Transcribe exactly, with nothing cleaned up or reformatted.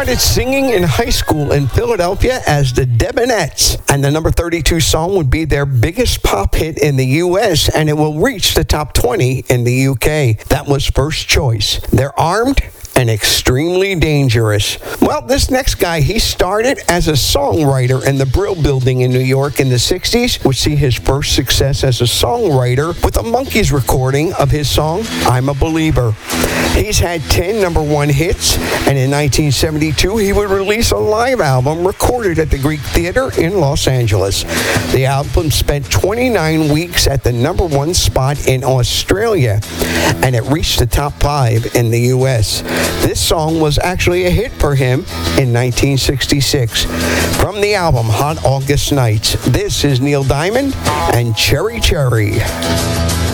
started singing in high school in Philadelphia as the Demonettes, and the number thirty-two song would be their biggest pop hit in the U S, and it will reach the top twenty in the U K. That was First Choice. They're armed and extremely dangerous. Well, this next guy, he started as a songwriter in the Brill Building in New York in the sixties, would see his first success as a songwriter with a Monkees recording of his song, I'm a Believer. He's had ten number one hits, and in nineteen seventy-two, he would release a live album recorded at the Greek Theater in Los Angeles. The album spent twenty-nine weeks at the number one spot in Australia, and it reached the top five in the U S. This song was actually a hit for him in nineteen sixty-six. From the album Hot August Nights, this is Neil Diamond and Cherry Cherry.